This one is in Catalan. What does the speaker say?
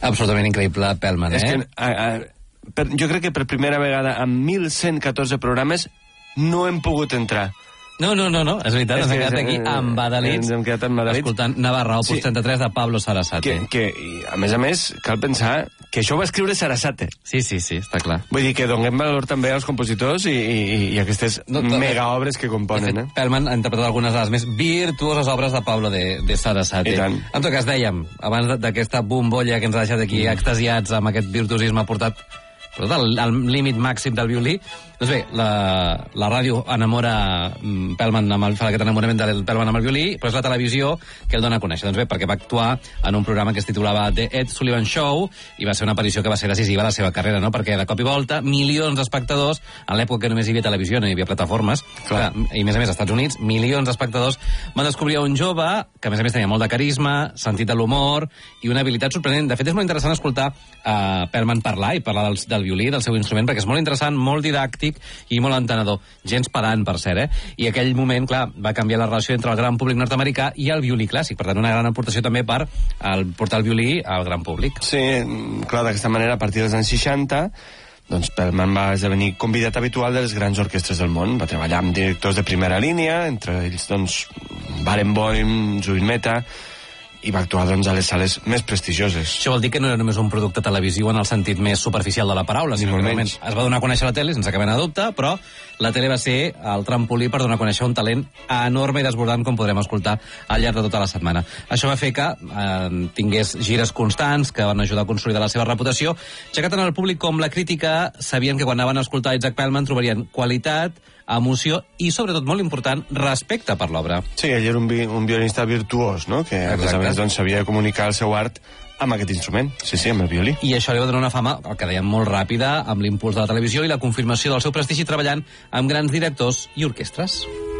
Absolutament increïble, Pellman, És que, jo crec que per primera vegada en 1.114 programes no hem pogut entrar. No, és veritat, ens hem quedat aquí embadalits, escoltant Navarra, opus 33 de Pablo Sarasate. A més, cal pensar que això ho va escriure Sarasate. Sí, està clar. Vull dir que donem valor també als compositors i aquestes megaobres que componen. Pellman ha interpretat algunes de les més virtuoses obres de Pablo de Sarasate. I tant. En tot cas, dèiem, abans d'aquesta bombolla que ens ha deixat aquí extasiats amb aquest virtuosisme portat al límit màxim del violí. Doncs bé, la ràdio enamora Pellman, fa aquest enamorament del Pellman amb el violí, però és la televisió que el dona a conèixer. Doncs bé, perquè va actuar en un programa que es titulava The Ed Sullivan Show, i va ser una aparició que va ser decisiva a la seva carrera, no? Perquè de cop i volta, milions d'espectadors, en l'època que només hi havia televisió, no hi havia plataformes, i a més, als Estats Units, milions d'espectadors van descobrir un jove que a més tenia molt de carisma, sentit de l'humor i una habilitat sorprenent. De fet, és molt interessant escoltar Pellman parlar i parlar del violí, del seu instrument, perquè és molt interessant, molt didàctic i molt entenedor. Gens pedant, per cert, I aquell moment, clar, va canviar la relació entre el gran públic nord-americà i el violí clàssic. Per tant, una gran aportació també per portar el violí al gran públic. Sí, clar, d'aquesta manera, a partir dels anys 60, doncs Pellman va esdevenir convidat habitual de les grans orquestres del món. Va treballar amb directors de primera línia, entre ells, doncs, Barenboim, Zubin Mehta, i va actuar doncs, a les sales més prestigioses. Això vol dir que no era només un producte televisiu en el sentit més superficial de la paraula, sinó que realment es va donar a conèixer la tele, sense cap mena de dubte, però la tele va ser el trampolí per donar a conèixer un talent enorme i desbordant, com podrem escoltar al llarg de tota la setmana. Això va fer que tingués gires constants, que van ajudar a consolidar la seva reputació, ja que tant el públic com la crítica sabien que quan anaven a escoltar Isaac Pellman trobarien qualitat, emoció i, sobretot, molt important, respecte per l'obra. Sí, ell era un violinista virtuós, no? Que, a més, doncs, sabia comunicar el seu art amb aquest instrument, sí, amb el violí. I això li va donar una fama, el que dèiem, molt ràpida, amb l'impuls de la televisió i la confirmació del seu prestigi treballant amb grans directors i orquestres.